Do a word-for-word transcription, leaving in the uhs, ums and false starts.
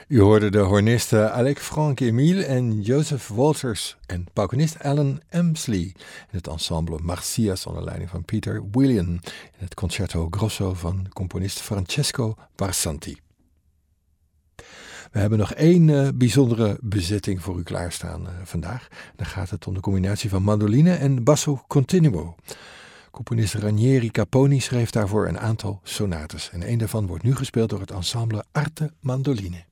U hoorde de hornisten Alec Franck-Emile en Joseph Walters en paukenist Alan Emsley in het ensemble Marsyas onder leiding van Peter William in het Concerto Grosso van componist Francesco Barsanti. We hebben nog één uh, bijzondere bezetting voor u klaarstaan uh, vandaag. Dan gaat het om de combinatie van mandoline en basso continuo. Componist Ranieri Caponi schreef daarvoor een aantal sonates en een daarvan wordt nu gespeeld door het ensemble Arte Mandoline.